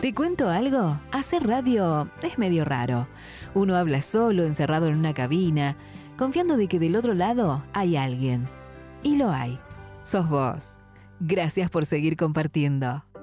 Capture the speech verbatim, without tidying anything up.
¿Te cuento algo? Hacer radio es medio raro. Uno habla solo, encerrado en una cabina, confiando de que del otro lado hay alguien. Y lo hay. Sos vos. Gracias por seguir compartiendo.